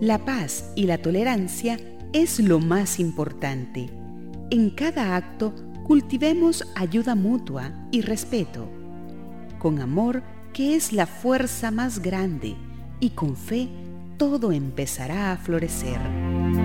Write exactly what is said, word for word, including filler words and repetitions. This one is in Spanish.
La paz y la tolerancia es lo más importante. En cada acto cultivemos ayuda mutua y respeto. Con amor, que es la fuerza más grande, y con fe, todo empezará a florecer.